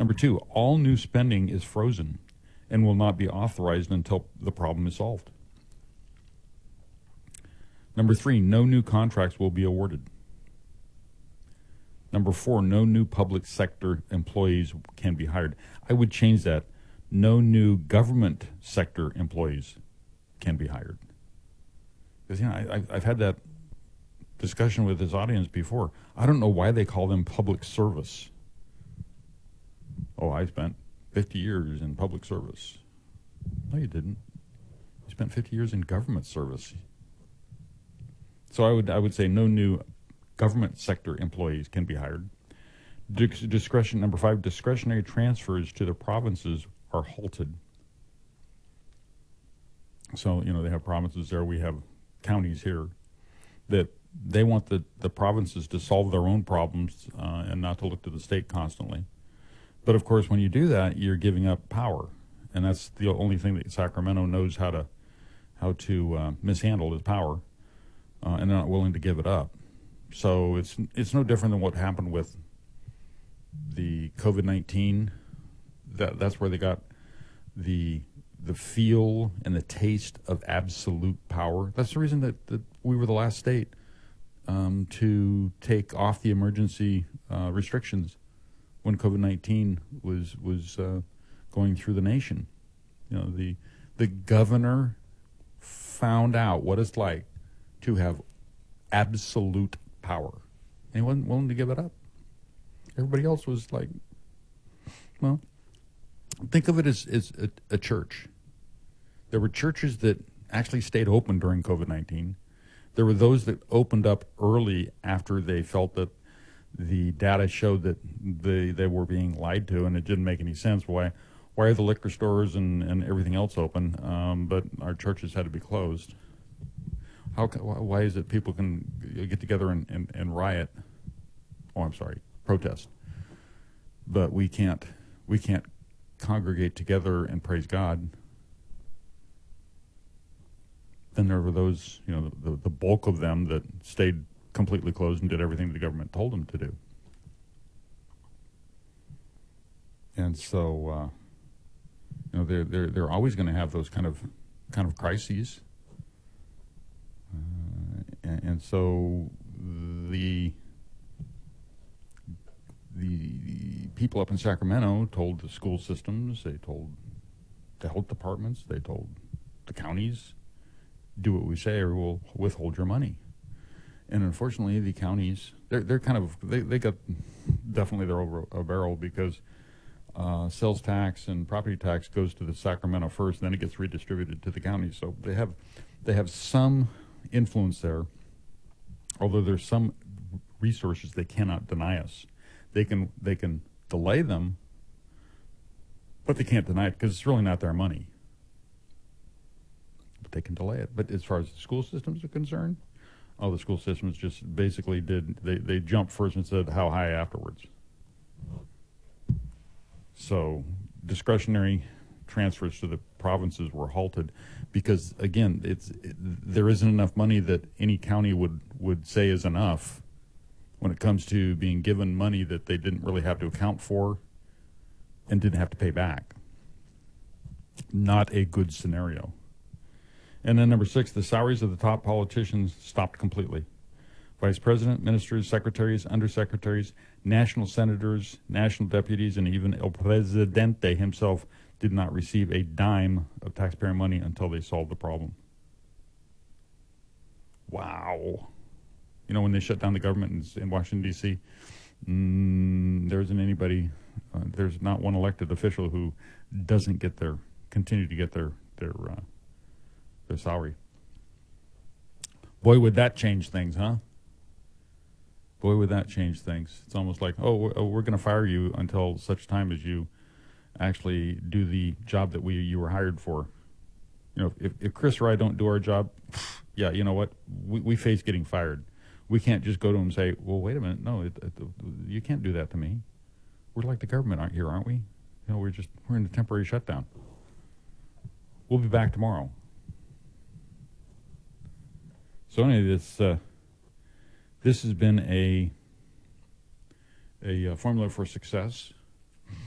Number two, all new spending is frozen and will not be authorized until the problem is solved. Number three, no new contracts will be awarded. Number four, no new public sector employees can be hired. I would change that. No new government sector employees can be hired. Because, I've had that discussion with this audience before. I don't know why they call them public service. Oh, I spent 50 years in public service. No, you didn't. You spent 50 years in government service. So I would say no new government sector employees can be hired. Number five, discretionary transfers to the provinces are halted. So, they have provinces there, we have counties here, that they want the provinces to solve their own problems and not to look to the state constantly. But of course, when you do that, you're giving up power. And that's the only thing that Sacramento knows how to mishandle is power. And they're not willing to give it up. So it's no different than what happened with the COVID-19. That's where they got the feel and the taste of absolute power. That's the reason that we were the last state to take off the emergency restrictions when COVID-19 was going through the nation. The governor found out what it's like to have absolute power. And he wasn't willing to give it up. Everybody else was like, well, think of it as a church. There were churches that actually stayed open during COVID-19. There were those that opened up early after they felt that the data showed that they were being lied to, and it didn't make any sense. Why are the liquor stores and everything else open, but our churches had to be closed? Why is it people can get together and riot? Oh, I'm sorry, protest. But we can't congregate together and praise God. Then there were those, the bulk of them that stayed completely closed and did everything the government told them to do. And so, they're always going to have those kind of crises. And so the people up in Sacramento told the school systems, they told the health departments, they told the counties, do what we say or we'll withhold your money. And unfortunately, the counties, they're kind of, they got definitely they're over a barrel because sales tax and property tax goes to the Sacramento first, then it gets redistributed to the counties. So they have some influence there, although there's some resources they cannot deny us. They can delay them, but they can't deny it because it's really not their money. But they can delay it. But as far as the school systems are concerned, the school systems just basically they jumped first and said how high afterwards. So discretionary transfers to the provinces were halted because, again, there isn't enough money that any county would say is enough when it comes to being given money that they didn't really have to account for and didn't have to pay back. Not a good scenario. And then number 6, the salaries of the top politicians stopped completely. Vice president, ministers, secretaries, undersecretaries, national senators, national deputies, and even El Presidente himself did not receive a dime of taxpayer money until they solved the problem. Wow. When they shut down the government in Washington, D.C., there isn't anybody, there's not one elected official who doesn't continue to get their salary. Boy, would that change things, huh? Boy, would that change things. It's almost like, we're going to fire you until such time as you actually do the job that you were hired for. If Chris or I don't do our job, yeah, you know what? We face getting fired. We can't just go to him and say, well, wait a minute. No, you can't do that to me. We're like the government aren't we? We're in a temporary shutdown. We'll be back tomorrow. So anyway, this has been a formula for success.